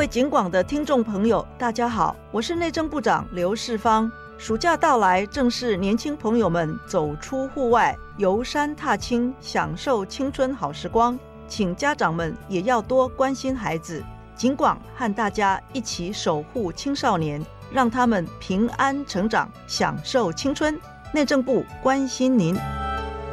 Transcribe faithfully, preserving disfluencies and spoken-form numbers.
警广的听众朋友大家好，我是内政部长刘世芳。暑假到来，正是年轻朋友们走出户外游山踏青享受青春好时光，请家长们也要多关心孩子。警广和大家一起守护青少年，让他们平安成长，享受青春。内政部关心您。